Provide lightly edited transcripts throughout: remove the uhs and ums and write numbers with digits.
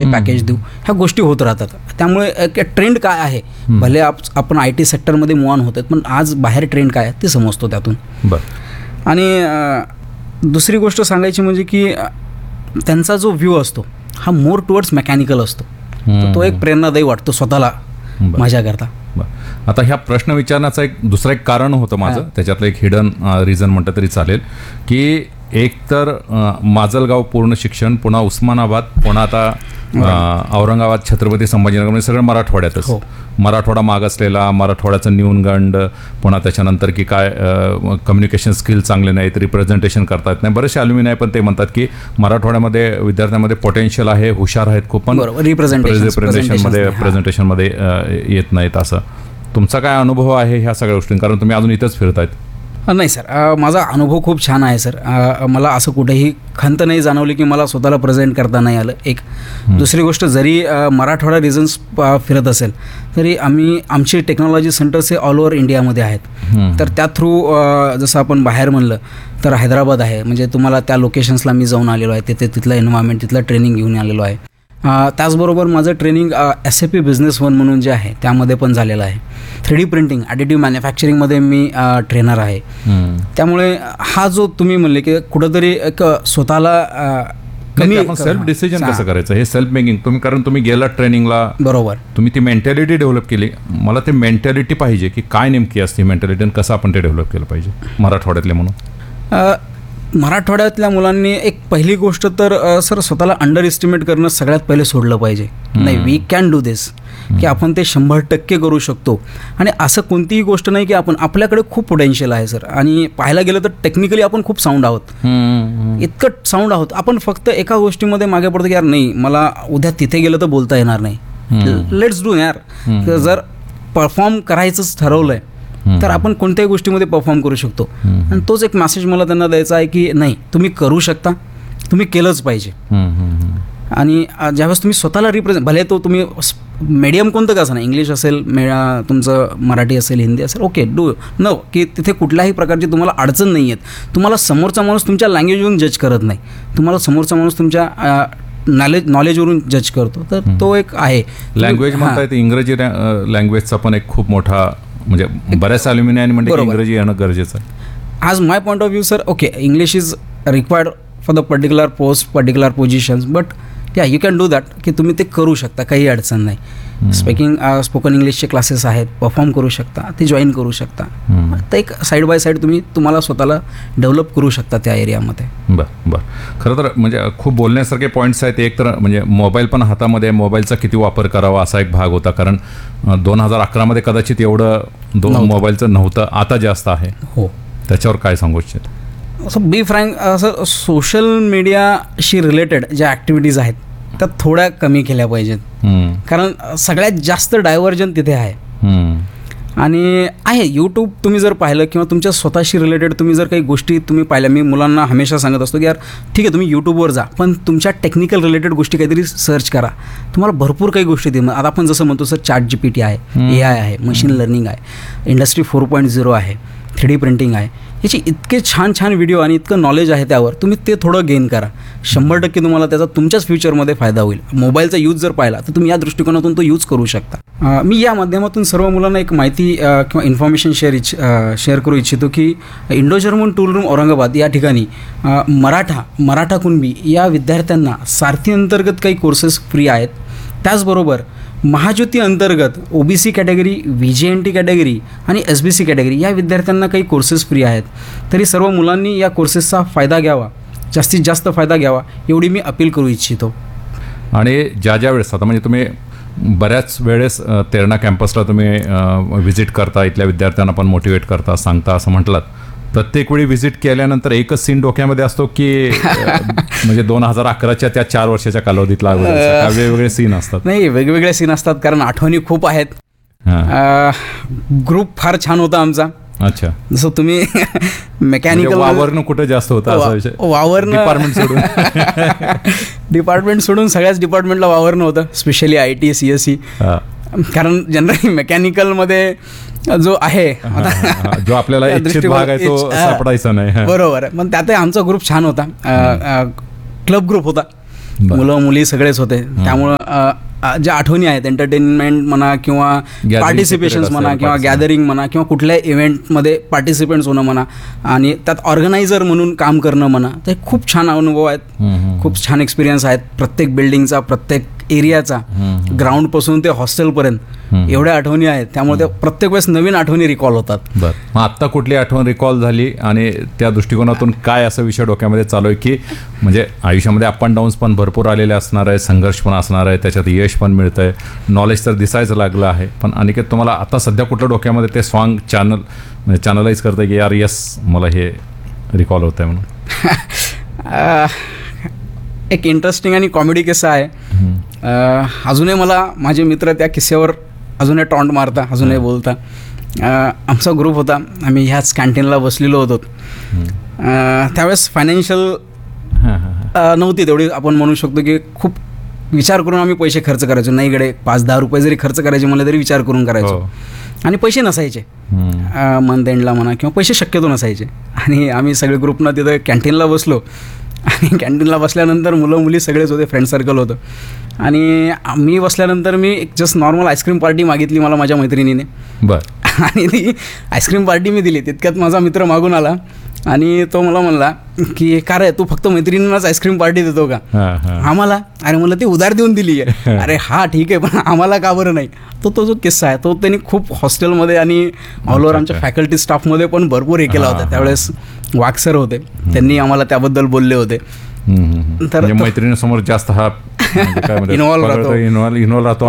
Package देऊ, ह्या गोष्टी होत राहतात. त्यामुळे ट्रेंड काय आहे, भले आपण IT सेक्टरमध्ये मूव ऑन होतात, पण आज बाहेर ट्रेंड काय आहे ते समजतो त्यातून. आणि दुसरी गोष्ट सांगायची म्हणजे की त्यांचा जो व्ह्यू असतो हा मोर टुवर्ड्स मेकॅनिकल असतो, तर तो एक प्रेरणादायी वाटतो स्वतःला माझ्याकरता. आता ह्या प्रश्न विचारण्याचं दुसरं एक कारण होतं माझं, त्याच्यातलं एक हिडन रिझन म्हटलं तरी चालेल, की एक तर माजलगाव पूर्ण शिक्षण, पुन्हा उस्मानाबाद, पुन्हा आता औरंगाबाद, छत्रपती संभाजीनगर, म्हणजे सगळं मराठवाड्यातच. मराठवाडा मागासलेला, मराठवाड्याचं न्यूनगंड, पुन्हा त्याच्यानंतर की काय कम्युनिकेशन स्किल चांगले नाहीत, रिप्रेझेंटेशन करता येत नाही. बरेचसे अल्युमिनाय पण ते म्हणतात की मराठवाड्यामध्ये विद्यार्थ्यांमध्ये पोटेन्शियल आहे, हुशार आहेत खूप, पण प्रेझेंटेशनमध्ये येत नाहीत. असं तुमचा काय अनुभव आहे ह्या सगळ्या गोष्टी, कारण तुम्ही अजून इथंच फिरतायत? नाही सर, माझा अनुभव खूप छान आहे सर. मला असं कुठेही खंत नाही जाणवली की मला स्वतःला प्रेझेंट करता नाही आलं. एक दुसरी गोष्ट, जरी मराठवाडा रिजन्स फिरत असेल तरी आमचे टेक्नॉलॉजी सेंटर्स हे ऑल ओव्हर इंडियामध्ये आहेत. तर त्या थ्रू जसं आपण बाहेर म्हणलं तर हैदराबाद आहे, म्हणजे तुम्हाला त्या लोकेशन्सला मी जाऊन आलेलो आहे, तिथलं एन्व्हायरमेंट, तिथलं ट्रेनिंग घेऊन आलेलो आहे. त्याचबरोबर माझं ट्रेनिंग SAP बिझनेस वन म्हणून जे आहे त्यामध्ये पण झालेलं आहे. 3D प्रिंटिंग, ॲडिटिव्ह मॅन्युफॅक्चरिंगमध्ये मी ट्रेनर आहे. त्यामुळे हा जो तुम्ही म्हणले की कुठंतरी एक स्वतःला सेल्फ डिसिजन कसं करायचं, हे सेल्फ मेकिंग तुम्ही, कारण तुम्ही गेला ट्रेनिंगला, बरोबर, तुम्ही ती मेंटॅलिटी डेव्हलप केली. मला ते मेंटॅलिटी पाहिजे की काय नेमकी असते मेंटॅलिटी आणि कसं आपण ते डेव्हलप केलं पाहिजे मराठवाड्यातले म्हणून. मराठवाड्यातल्या मुलांनी एक पहिली गोष्ट तर सर स्वतःला अंडर एस्टिमेट करणं सगळ्यात पहिले सोडलं पाहिजे. नाही, वी कॅन डू दिस, की आपण ते 100% करू शकतो. आणि असं कोणतीही गोष्ट नाही की आपल्याकडे खूप पोटेन्शियल आहे सर, आणि पाहायला गेलं तर टेक्निकली आपण खूप साऊंड आहोत, इतकं साऊंड आहोत. आपण फक्त एका गोष्टीमध्ये मागे पडतो की यार नाही, मला उद्या तिथे गेलं तर बोलता येणार नाही. लेट्स डू यार. जर परफॉर्म करायचंच ठरवलंय तर आपण कोणत्याही गोष्टीमध्ये परफॉर्म करू शकतो. आणि तोच एक मेसेज मला त्यांना द्यायचा आहे की नाही, तुम्ही करू शकता, तुम्ही केलंच पाहिजे. आणि ज्यावेळेस तुम्ही स्वतःला रिप्रेझेंट, भले तो तुम्ही मीडियम कोणतं का असं नाही, इंग्लिश असेल, तुमचं मराठी असेल, हिंदी असेल, ओके, डू नो, की तिथे कुठल्याही प्रकारची तुम्हाला अडचण नाही आहेत. तुम्हाला समोरचा माणूस तुमच्या लँग्वेजवरून जज करत नाही, तुम्हाला समोरचा माणूस तुमच्या नॉलेजवरून जज करतो. तर तो एक आहे. लँग्वेज म्हणता येते, इंग्रजी लँग्वेजचा पण एक खूप मोठा, म्हणजे बऱ्याच अल्युमिनाय म्हणजे इंग्रजी येणं गरजेचं आहे. As my point of view sir, okay, English is required for the particular post, particular positions, but you can do that, की तुम्ही ते करू शकता, काही अडचण नाही. स्पोकन इंग्लिशचे क्लासेस आहेत, परफॉर्म करू शकता, ते जॉईन करू शकता. तर एक साईड बाय साईड तुम्हाला स्वतःला डेव्हलप करू शकता त्या एरियामध्ये. बरं. खरं तर म्हणजे खूप बोलण्यासारखे पॉईंट्स आहेत. एक तर म्हणजे मोबाईल पण हातामध्ये, मोबाईलचा किती वापर करावा असा एक भाग होता, कारण 2011मध्ये कदाचित एवढं मोबाईलचं नव्हतं, आता जास्त आहे. हो, त्याच्यावर काय सांगू इच्छित? असं बी फ्रँक, असं सोशल मीडियाशी रिलेटेड ज्या ॲक्टिव्हिटीज आहेत त्या थोड्या कमी केल्या पाहिजेत, कारण सगळ्यात जास्त डायव्हर्जन तिथे आहे. आणि आहे यूट्यूब तुम्ही जर पाहिलं किंवा तुमच्या स्वतःशी रिलेटेड तुम्ही जर काही गोष्टी तुम्ही पाहिल्या, मी मुलांना हमेशा सांगत असतो की यार ठीक आहे, तुम्ही यूट्यूबवर जा, पण तुमच्या टेक्निकल रिलेटेड गोष्टी काहीतरी सर्च करा, तुम्हाला भरपूर काही गोष्टी देईल. आता आपण जसं म्हणतो सर, ChatGPT आहे, AI आहे, मशीन लर्निंग आहे, इंडस्ट्री 4.0 आहे, 3D प्रिंटिंग आहे, याचे इतके छान छान व्हिडिओ आणि इतकं नॉलेज आहे त्यावर, तुम्ही ते थोडं गेन करा. 100% तुम्हाला त्याचा तुमच्याच फ्युचरमध्ये फायदा होईल. मोबाईलचा यूज जर पाहिला तर तुम्ही या दृष्टिकोनातून तो यूज करू शकता. मी या माध्यमातून सर्व मुलांना एक माहिती किंवा इन्फॉर्मेशन शेअर करू इच्छितो की Indo German tool room Aurangabad या ठिकाणी मराठा कुणबी या विद्यार्थ्यांना सारथी अंतर्गत काही कोर्सेस फ्री आहेत. त्याचबरोबर महाज्योती अंतर्गत OBC कॅटेगरी, VJNT कॅटेगरी आणि SBC कॅटेगरी या विद्यार्थ्यांना काही कोर्सेस फ्री आहेत. तरी सर्व मुलांनी या कोर्सेसचा फायदा घ्यावा, जास्तीत जास्त फायदा घ्यावा, एवढी मी अपील करू इच्छितो. आणि ज्या वेळेस आता म्हणजे तुम्ही बऱ्याच वेळेस तेरणा कॅम्पसला तुम्ही व्हिजिट करता, इथल्या विद्यार्थ्यांना पण मोटिवेट करता, सांगता असं म्हटलात. प्रत्येक वेळी व्हिजिट केल्यानंतर एकच सीन डोक्यामध्ये असतो की म्हणजे 2011च्या त्या 4 वर्षाच्या कालावधीतला वेगवेगळे सीन असतात? नाही, वेगवेगळे सीन असतात, कारण आठवणी खूप आहेत. ग्रुप फार छान होता आमचा. अच्छा, जसं तुम्ही मेकॅनिकल वावरणं कुठं जास्त होतं असा विषय? वावरणं डिपार्टमेंट सोडून सगळ्याच डिपार्टमेंटला वावरणं होतं, स्पेशली IT, CSE. कारण जनरली मेकॅनिकलमध्ये जो आहे जो आपल्याला इच्छित भाग आहे तो सापडायचा नाही. बरोबर. पण त्यातही आमचा ग्रुप छान होता, क्लब ग्रुप होता. मुलं मुली सगळेच होते. त्यामुळं ज्या आठवणी आहेत एंटरटेनमेंट म्हणा किंवा पार्टिसिपेशन्स म्हणा किंवा गॅदरिंग म्हणा किंवा कुठल्याही इव्हेंटमध्ये पार्टिसिपेंट्स होणं म्हणा आणि त्यात ऑर्गनायझर म्हणून काम करणं म्हणा, ते खूप छान अनुभव आहेत, खूप छान एक्सपिरियन्स आहेत. प्रत्येक बिल्डिंगचा, प्रत्येक एरियाचा, ग्राउंडपासून ते हॉस्टेलपर्यंत एवढ्या आठवणी आहेत. त्यामुळे त्या प्रत्येक वेळेस नवीन आठवणी रिकॉल होतात. बरं, मग आत्ता कुठली आठवण रिकॉल झाली आणि त्या दृष्टिकोनातून काय असं विषय डोक्यामध्ये चालू आहे की म्हणजे आयुष्यामध्ये अप अँड डाऊन्स पण भरपूर आलेले असणार आहे, संघर्ष पण असणार आहे, त्याच्यात यश पण मिळतं आहे, नॉलेज तर दिसायचं लागलं आहे, पण अनिकेत तुम्हाला आता सध्या कुठल्या डोक्यामध्ये ते सॉन्ग चॅनलाइज करतं की यार यस मला हे रिकॉल होतं आहे म्हणून? एक इंटरेस्टिंग आणि कॉमेडी किस्सा आहे. अजूनही मला माझे मित्र त्या किस्स्यावर अजूनही टॉन्ट मारता, अजूनही बोलता. आमचा ग्रुप होता, आम्ही ह्याच कॅन्टीनला बसलेलो होतो. त्यावेळेस फायनान्शियल नव्हती तेवढी, आपण म्हणू शकतो की खूप विचार करून आम्ही पैसे खर्च करायचो. नाही इकडे 5-10 रुपये जरी खर्च करायचे मला तरी विचार करून करायचो. आणि पैसे नसायचे मंथ एंडला म्हणा किंवा पैसे शक्यतो नसायचे. आणि आम्ही सगळे ग्रुपनं तिथं कॅन्टीनला बसलो आणि कॅन्टीनला बसल्यानंतर मुलं मुली सगळेच होते, फ्रेंड सर्कल होतं. आणि मी बसल्यानंतर मी एक जस्ट नॉर्मल आईस्क्रीम पार्टी मागितली मला माझ्या मैत्रिणीने. बरं. आणि ती आईस्क्रीम पार्टी मी दिली. तितक्यात माझा मित्र मागून आला आणि तो मला म्हणला की का रे तू फक्त मैत्रिणींनाच आईस्क्रीम पार्टी देतो का? आम्हाला? अरे मला ती उधार देऊन दिली आहे. अरे हा ठीक आहे, पण आम्हाला का बरं नाही? तो जो किस्सा आहे तो त्यांनी खूप हॉस्टेलमध्ये आणि ऑल ओव्हर आमच्या फॅकल्टी स्टाफमध्ये पण भरपूर हे केला होता. त्यावेळेस वाघ सर होते, त्यांनी आम्हाला त्याबद्दल बोलले होते. तर मैत्रिणीसमोर जास्त हा इन्व्हॉल्व राहतो.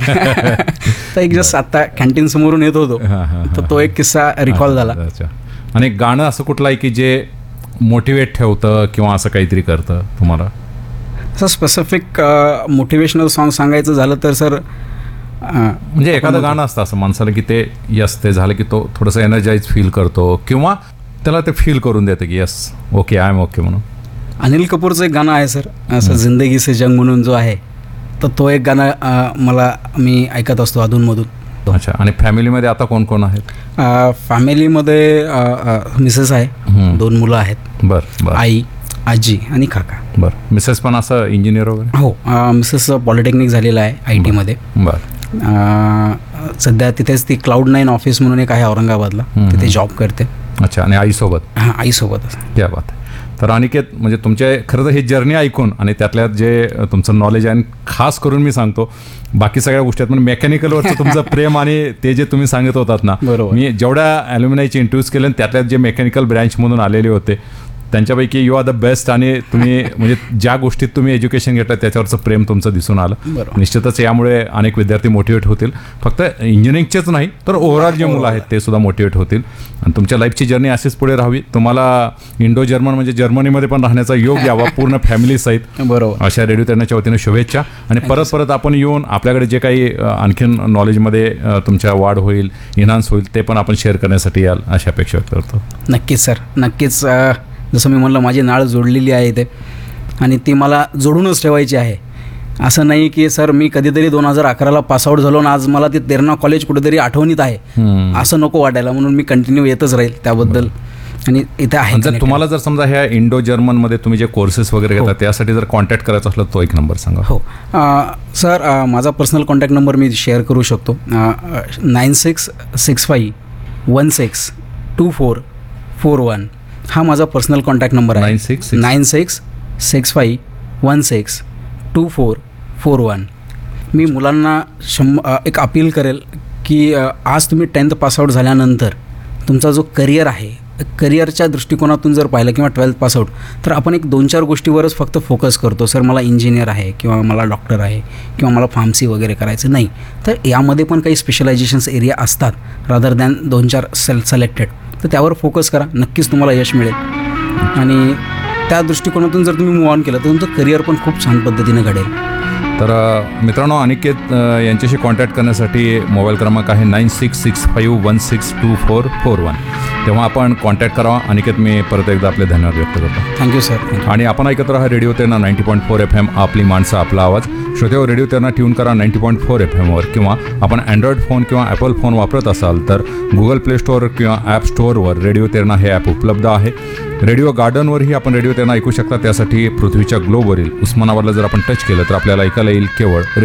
तर एक जस्ट आता कॅन्टीन समोरून येत होतो तर तो एक किस्सा रिकॉल झाला. आणि गाणं असं कुठलं आहे की जे मोटिवेट ठेवतं किंवा असं काहीतरी करतं तुम्हाला? असं स्पेसिफिक मोटिवेशनल सॉन्ग सांगायचं झालं तर सर म्हणजे एखादं गाणं असतं असं माणसाला की ते यस ते झालं की तो थोडंसं एनर्जाइज फील करतो किंवा त्याला ते फील करून देतं की yes okay I am okay म्हणून. अनिल कपूरचं एक गाणं आहे सर, असं जिंदगी से जंग म्हणून जो आहे, तर तो एक गाणं मी ऐकत असतो अधूनमधून. अच्छा. आणि फॅमिलीमध्ये आता कोण कोण आहेत? फॅमिलीमध्ये मिसेस आहे, 2 मुलं आहेत. बरं. आई, आजी आणि काका. बरं. मिसेस पण असं इंजिनियर वगैरे? हो, मिसेस पॉलिटेक्निक झालेलं आहे IT मध्ये. बरं. सध्या तिथेच ती Cloud9 ऑफिस म्हणून एक आहे औरंगाबादला, तिथे जॉब करते. अच्छा. आणि आईसोबत? हां, आईसोबत. क्या बात आहे. तर अनिकेत, म्हणजे तुमच्या खरं तर ही जर्नी ऐकून आणि त्यातल्यात जे तुमचं नॉलेज आहे, आणि खास करून मी सांगतो बाकी सगळ्या गोष्टी आहेत, पण मेकॅनिकलवरचं तुमचं प्रेम आणि ते जे तुम्ही सांगत होतात ना, मी जेवढ्या ॲल्युमिनायचे इंटरव्ह्यूज केले त्यातल्यात जे मेकॅनिकल ब्रँचमधून आलेले होते त्यांच्यापैकी यू आर द बेस्ट. आणि तुम्ही म्हणजे ज्या गोष्टीत तुम्ही एज्युकेशन घेतलं त्याच्यावरचं प्रेम तुमचं दिसून आलं. निश्चितच यामुळे अनेक विद्यार्थी मोटिवेट होतील. फक्त इंजिनिअरिंगचेच नाही तर ओव्हरऑल जे मुलं आहेत ते सुद्धा मोटिवेट होतील. आणि तुमच्या लाईफची जर्नी अशीच पुढे राहावी. तुम्हाला इंडो जर्मन म्हणजे जर्मनीमध्ये पण राहण्याचा योग यावा पूर्ण फॅमिली सहित. बरोबर. अशा रेडिओ त्यांच्या वतीने शुभेच्छा. आणि परत आपण येऊन आपल्याकडे जे काही आणखीन नॉलेजमध्ये तुमच्या वाढ होईल, इन्हान्स होईल, ते पण आपण शेअर करण्यासाठी याल अशी अपेक्षा व्यक्त करतो. नक्कीच सर, नक्कीच. जसं मी म्हणलं माझी नाळ जोडलेली आहे इथे आणि ती मला जोडूनच ठेवायची आहे. असं नाही की सर मी कधीतरी 2011ला पासआउट झालो आणि आज मला ते तेरणा कॉलेज कुठेतरी आठवणीत आहे, असं नको वाटायला. म्हणून मी कंटिन्यू येतच राहील त्याबद्दल. आणि इथे आहे जर तुम्हाला जर समजा ह्या इंडो जर्मनमध्ये तुम्ही जे कोर्सेस वगैरे घेता त्यासाठी जर कॉन्टॅक्ट करायचा असला तो एक नंबर सांगा. हो सर, माझा पर्सनल कॉन्टॅक्ट नंबर मी शेअर करू शकतो. 9665162441 हा माझा पर्सनल कॉन्टॅक्ट नंबर आहे. 9665162441. मी मुलांना एक अपील करेल की आज तुम्ही 10th पासआउट झाल्यानंतर तुमचा जो करिअर आहे, करिअरच्या दृष्टिकोनातून जर पाहिलं किंवा 12th पासआउट, तर आपण एक 2-4 गोष्टीवरच फक्त फोकस करतो. सर मला इंजिनियर आहे किंवा मला डॉक्टर आहे किंवा मला फार्मसी वगैरे करायचं नाही. तर यामध्ये पण काही स्पेशलायझेशन्स एरिया असतात रादर दॅन 2-4 सिलेक्टेड. तर त्यावर फोकस करा, नक्कीच तुम्हाला यश मिळेल. आणि त्या दृष्टिकोनातून जर तुम्ही मूव्ह ऑन केलं तर तुमचं करिअर पण खूप छान पद्धतीने घडेल. तर मित्रांनो, अनिकेत यांच्याशी कॉन्टॅक्ट करण्यासाठी मोबाईल क्रमांक आहे 9665162441. तेव्हा आपण कॉन्टॅक्ट करावा. अनिकेत, मी परत एकदा आपले धन्यवाद व्यक्त करतो. Thank you sir. आणि आपण ऐकत राहा रेडिओ तेरणा 90.4 FM, आपली माणसं आपला आवाज. श्रोतेहो, रेडिओ तेरणा ट्यून करा 90.4 FM वर, किंवा आपण अँड्रॉइड फोन किंवा ॲपल फोन वापरत असाल तर गुगल प्ले स्टोअर किंवा ॲप स्टोअरवर रेडिओ तेरणा हे ॲप उपलब्ध आहे. रेडिओ गार्डनवरही आपण रेडिओ तेरणा ऐकू शकता. त्यासाठी पृथ्वीच्या ग्लोबवरील उस्मानाबादला जर आपण टच केलं तर आपल्याला ऐकायला येईल केवळ